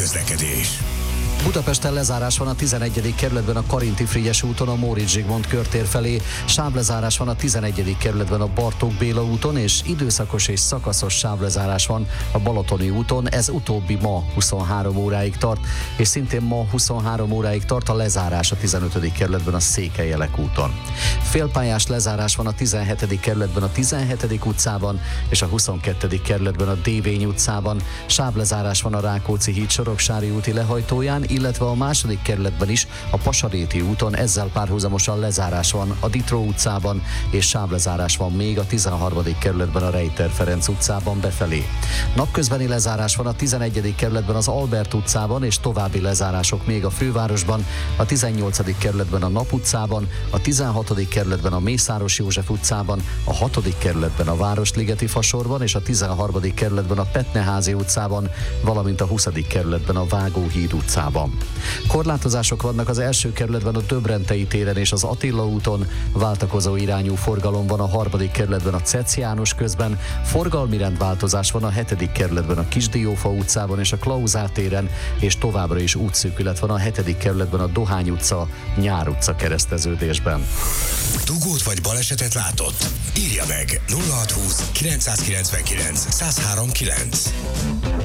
közlekedés. Budapesten lezárás van a 11. kerületben a Karinti-Frigyes úton a Móricz Zsigmond körtér felé, sávlezárás van a 11. kerületben a Bartók Béla úton, és időszakos és szakaszos sávlezárás van a Balatoni úton, ez utóbbi ma 23 óráig tart, és szintén ma 23 óráig tart a lezárás a 15. kerületben a Székelyelek úton. Félpályás lezárás van a 17. kerületben a 17. utcában, és a 22. kerületben a Dévény utcában, sávlezárás van a Rákóczi híd Soroksári úti lehajtóján, illetve a második kerületben is a Pasaréti úton, ezzel párhuzamosan lezárás van a Ditró utcában, és sávlezárás van még a 13. kerületben a Rejter Ferenc utcában befelé. Napközbeni lezárás van a 11. kerületben az Albert utcában, és további lezárások még a fővárosban, a 18. kerületben a Nap utcában, a 16. kerületben a Mészáros József utcában, a 6. kerületben a Városligeti fasorban, és a 13. kerületben a Petneházi utcában, valamint a 20. kerületben a Vágóhíd utcában. Korlátozások vannak az első kerületben a Döbrentei téren és az Attila úton, váltakozó irányú forgalom van a 3. kerületben a Cec János közben, forgalmi rendváltozás van a 7. kerületben a Kisdiófa utcában és a Klauzál téren, és továbbra is útszűkület van a 7. kerületben a Dohány utca, Nyár utca kereszteződésben. Dugót vagy balesetet látott? Írja meg 0620 999 1039.